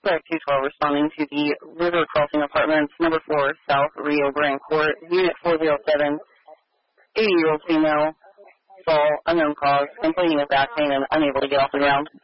Flight 212 responding to the River Crossing Apartments, number 4, South Rio Grande Court, Unit 407, 80-year-old female, fall, unknown cause, complaining of back pain and unable to get off the ground.